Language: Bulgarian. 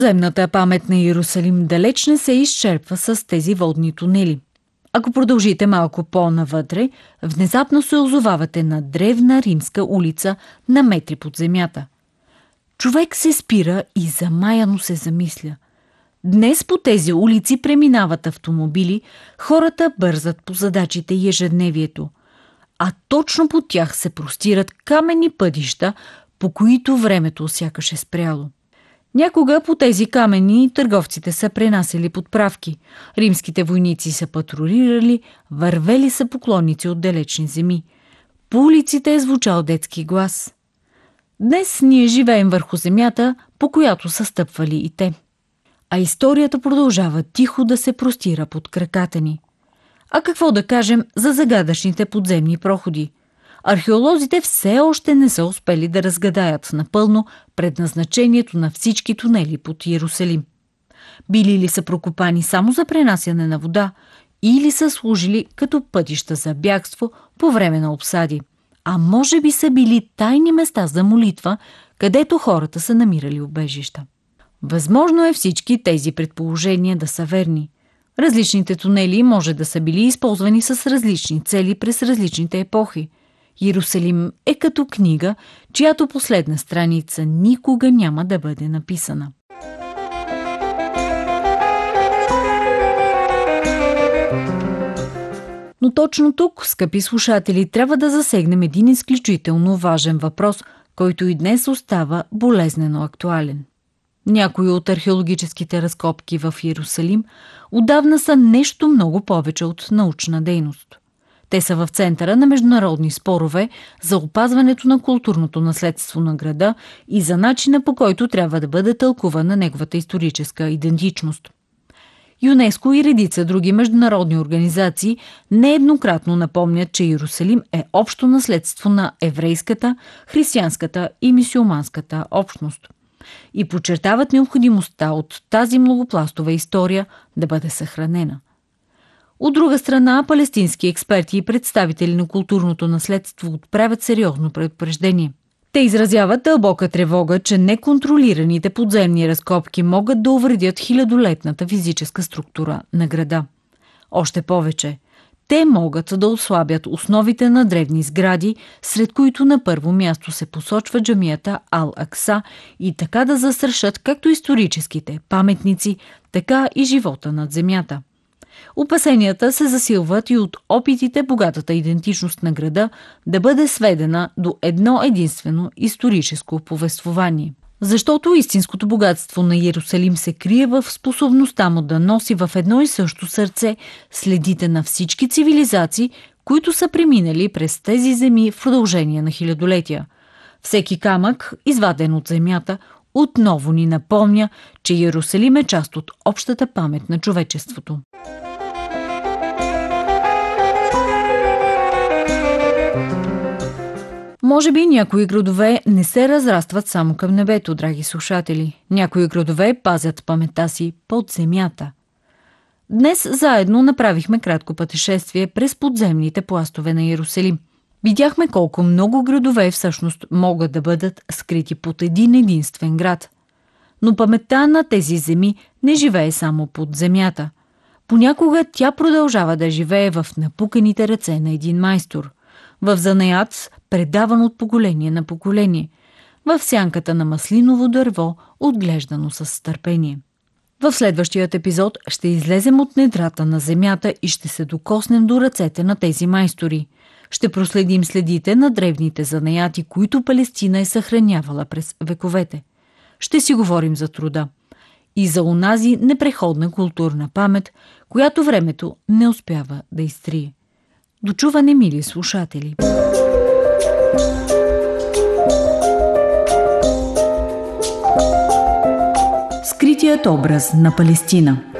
Земната памет на Йерусалим далеч не се изчерпва с тези водни тунели. Ако продължите малко по-навътре, внезапно се озовавате на древна римска улица на метри под земята. Човек се спира и замаяно се замисля. Днес по тези улици преминават автомобили, хората бързат по задачите и ежедневието, а точно по тях се простират каменни пътища, по които времето сякаш е спряло. Някога по тези камъни търговците са пренасили подправки, римските войници са патрулирали, вървели са поклонници от далечни земи. По улиците е звучал детски глас. Днес ние живеем върху земята, по която са стъпвали и те. А историята продължава тихо да се простира под краката ни. А какво да кажем за загадъчните подземни проходи? Археолозите все още не са успели да разгадаят напълно предназначението на всички тунели под Йерусалим. Били ли са прокопани само за пренасяне на вода, или са служили като пътища за бягство по време на обсади? А може би са били тайни места за молитва, където хората са намирали убежища. Възможно е всички тези предположения да са верни. Различните тунели може да са били използвани с различни цели през различните епохи. Йерусалим е като книга, чиято последна страница никога няма да бъде написана. Но точно тук, скъпи слушатели, трябва да засегнем един изключително важен въпрос, който и днес остава болезнено актуален. Някои от археологическите разкопки в Йерусалим отдавна са нещо много повече от научна дейност. Те са в центъра на международни спорове за опазването на културното наследство на града и за начина, по който трябва да бъде тълкувана неговата историческа идентичност. ЮНЕСКО и редица други международни организации нееднократно напомнят, че Йерусалим е общо наследство на еврейската, християнската и мюсюлманската общност и подчертават необходимостта от тази многопластова история да бъде съхранена. От друга страна, палестински експерти и представители на културното наследство отправят сериозно предупреждение. Те изразяват дълбока тревога, че неконтролираните подземни разкопки могат да увредят хилядолетната физическа структура на града. Още повече, те могат да отслабят основите на древни сгради, сред които на първо място се посочва джамията Ал-Акса, и така да застрашат както историческите паметници, така и живота над земята. Опасенията се засилват и от опитите богатата идентичност на града да бъде сведена до едно единствено историческо повествование. Защото истинското богатство на Йерусалим се крие в способността му да носи в едно и също сърце следите на всички цивилизации, които са преминали през тези земи в продължение на хилядолетия. Всеки камък, изваден от земята, отново ни напомня, че Йерусалим е част от общата памет на човечеството. Може би някои градове не се разрастват само към небето, драги слушатели. Някои градове пазят паметта си под земята. Днес заедно направихме кратко пътешествие през подземните пластове на Йерусалим. Видяхме колко много градове всъщност могат да бъдат скрити под един единствен град. Но паметта на тези земи не живее само под земята. Понякога тя продължава да живее в напуканите ръце на един майстор, в занаят, предаван от поколение на поколение, в сянката на маслиново дърво, отглеждано с търпение. В следващият епизод ще излезем от недрата на земята и ще се докоснем до ръцете на тези майстори. Ще проследим следите на древните занаяти, които Палестина е съхранявала през вековете. Ще си говорим за труда и за онази непреходна културна памет, която времето не успява да изтрие. До чуване, мили слушатели! Скритият образ на Палестина.